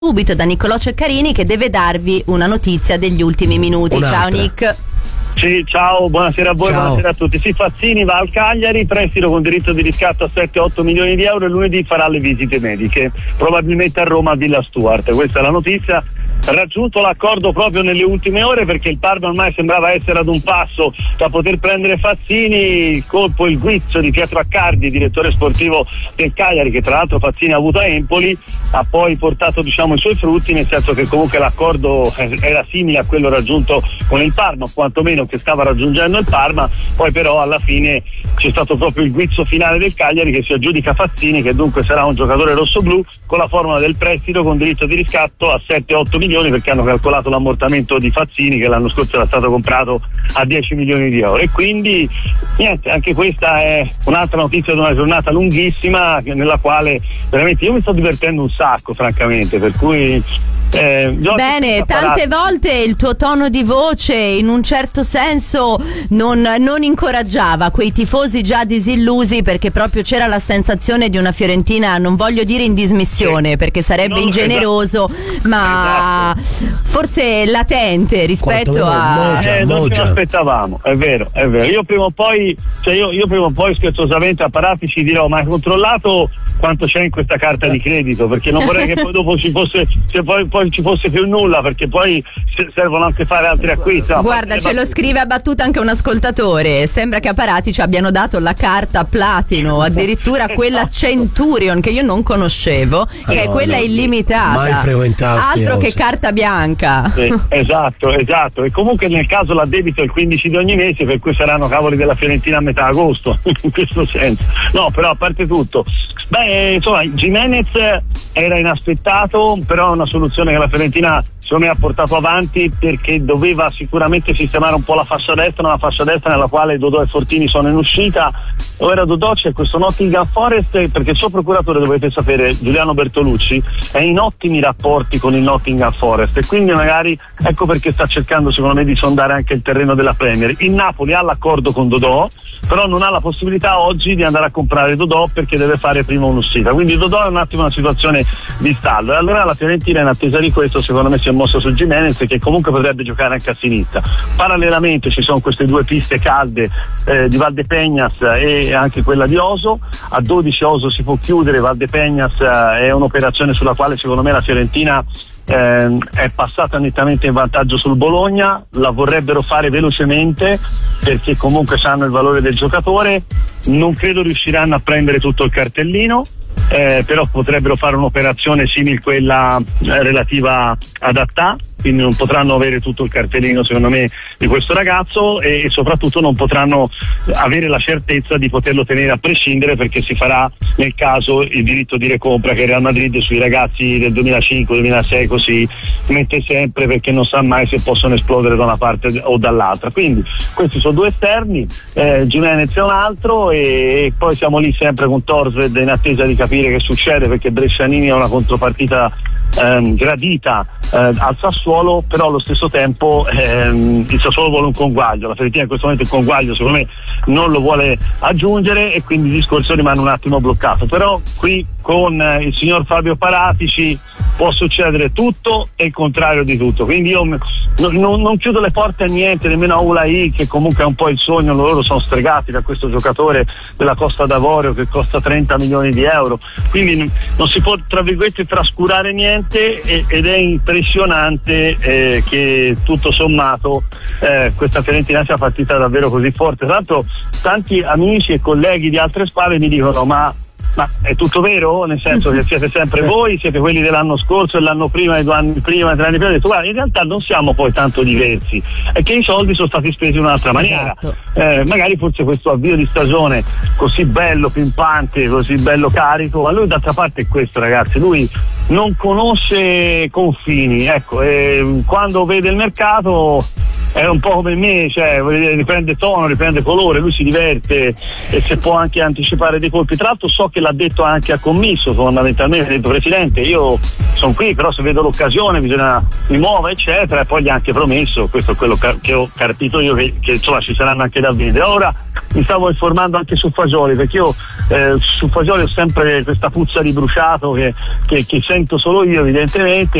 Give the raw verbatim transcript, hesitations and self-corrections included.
subito da Niccolò Ceccarini, che deve darvi una notizia degli ultimi minuti. Un'altra. Ciao Nick. Sì, ciao, buonasera a voi, Ciao. buonasera a tutti. Sì, Fazzini va al Cagliari, prestito con diritto di riscatto a sette otto milioni di euro, e lunedì farà le visite mediche, probabilmente a Roma a Villa Stuart. Questa è la notizia. Raggiunto l'accordo proprio nelle ultime ore, perché il Parma ormai sembrava essere ad un passo da poter prendere Fazzini. Il colpo, il guizzo di Pietro Accardi, direttore sportivo del Cagliari, che tra l'altro Fazzini ha avuto a Empoli, ha poi portato, diciamo, i suoi frutti, nel senso che comunque l'accordo era simile a quello raggiunto con il Parma, o quantomeno che stava raggiungendo il Parma. Poi però alla fine c'è stato proprio il guizzo finale del Cagliari, che si aggiudica Fazzini, che dunque sarà un giocatore rossoblu con la formula del prestito con diritto di riscatto a sette otto milioni, perché hanno calcolato l'ammortamento di Fazzini, che l'anno scorso era stato comprato a dieci milioni di euro. E quindi niente, anche questa è un'altra notizia di una giornata lunghissima, nella quale veramente io mi sto divertendo un sacco, francamente, per cui Eh, Bene, tante volte il tuo tono di voce in un certo senso non, non incoraggiava quei tifosi già disillusi, perché proprio c'era la sensazione di una Fiorentina, non voglio dire in dismissione, sì, perché sarebbe no, ingeneroso, esatto, ma esatto, forse latente rispetto a mogia, eh, non ce l'aspettavamo, è vero, è vero. Io prima o poi, cioè io, io prima o poi scherzosamente a Parati ci dirò: ma hai controllato quanto c'è in questa carta di credito? Perché non vorrei che poi dopo ci fosse, se poi, poi ci fosse più nulla, perché poi servono anche fare altri acquisti. No, guarda, ce lo scrive a battuta anche un ascoltatore: sembra che a Parati ci abbiano dato la carta platino, addirittura quella Centurion, che io non conoscevo, che no, è quella no, illimitata, mai frequentasti, altro che carta bianca. Sì, esatto, esatto. E comunque nel caso l'addebito è il quindici di ogni mese, per cui saranno cavoli della Fiorentina a metà agosto, in questo senso. No, però a parte tutto, beh, insomma, Gimenez era inaspettato, però è una soluzione che la Fiorentina secondo me ha portato avanti, perché doveva sicuramente sistemare un po' la fascia destra, una fascia destra nella quale Dodò e Fortini sono in uscita. Ora Dodò c'è questo Nottingham Forest, perché il suo procuratore, dovete sapere, Giuliano Bertolucci, è in ottimi rapporti con il Nottingham Forest, e quindi magari ecco perché sta cercando secondo me di sondare anche il terreno della Premier. Il Napoli ha l'accordo con Dodò, però non ha la possibilità oggi di andare a comprare Dodò, perché deve fare prima un'uscita, quindi Dodò è un attimo una situazione di stallo. E allora la Fiorentina, in attesa di questo, secondo me si è mossa su Gimenez, che comunque potrebbe giocare anche a sinistra. Parallelamente ci sono queste due piste calde eh, di Valdepeñas e anche quella di Oso. A dodici Oso si può chiudere, Valdepeñas eh, è un'operazione sulla quale secondo me la Fiorentina eh, è passata nettamente in vantaggio sul Bologna. La vorrebbero fare velocemente, perché comunque sanno il valore del giocatore. Non credo riusciranno a prendere tutto il cartellino, eh, però potrebbero fare un'operazione simile a quella eh, relativa ad Attà, quindi non potranno avere tutto il cartellino secondo me di questo ragazzo, e, e soprattutto non potranno avere la certezza di poterlo tenere a prescindere, perché si farà nel caso il diritto di recompra che Real Madrid sui ragazzi del duemilacinque duemilasei così mette sempre, perché non sa mai se possono esplodere da una parte o dall'altra. Quindi questi sono due esterni, eh, Gimenez è un altro, e, e poi siamo lì sempre con Torsved in attesa di capire che succede, perché Brescianini è una contropartita ehm, gradita eh, al Sassuolo, però allo stesso tempo ehm, il Sassuolo vuole un conguaglio, la Fiorentina in questo momento il conguaglio secondo me non lo vuole aggiungere, e quindi il discorso rimane un attimo bloccato. Però qui con eh, il signor Fabio Paratici può succedere tutto e il contrario di tutto, quindi io n- n- non chiudo le porte a niente, nemmeno a Ulai, che comunque è un po' il sogno, loro sono stregati da questo giocatore della Costa d'Avorio che costa trenta milioni di euro, quindi n- non si può tra virgolette trascurare niente, e- ed è impressionante eh, che tutto sommato eh, questa Fiorentina sia partita davvero così forte. Tanto tanti amici e colleghi di altre spalle mi dicono: ma Ma è tutto vero? Nel senso che siete sempre voi, siete quelli dell'anno scorso e l'anno prima e due anni prima e tre anni prima. Ho detto: guarda, in realtà non siamo poi tanto diversi, è che i soldi sono stati spesi in un'altra maniera. Esatto. Eh, magari forse questo avvio di stagione così bello, pimpante, così bello carico, ma lui d'altra parte è questo, ragazzi, lui non conosce confini, ecco, e quando vede il mercato è un po' come me, cioè riprende tono, riprende colore, lui si diverte e se può anche anticipare dei colpi. Tra l'altro so che l'ha detto anche a commisso, fondamentalmente ha detto: Presidente, io sono qui, però se vedo l'occasione bisogna mi muovo, eccetera, e poi gli ha anche promesso, questo è quello che ho capito io, che, che insomma ci saranno anche da vedere. Ora mi stavo informando anche su Fagioli, perché io eh, su Fagioli ho sempre questa puzza di bruciato che, che, che sento solo io evidentemente,